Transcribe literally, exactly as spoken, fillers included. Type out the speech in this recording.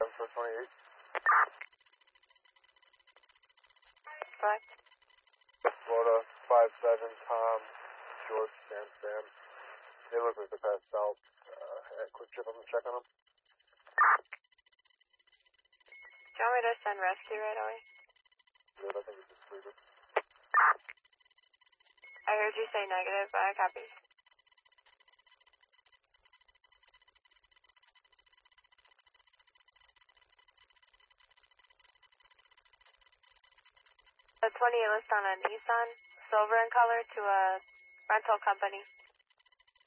four twenty-eight. Correct. Florida five seven, Tom, George, Sam, Sam. They look like they're passed out. Uh, quick trip up and check on them. Do you want me to send rescue right away? Good, I think we just leave it. I heard you say negative, but I copy. The twenty-eight list on a Nissan, silver in color, to a rental company.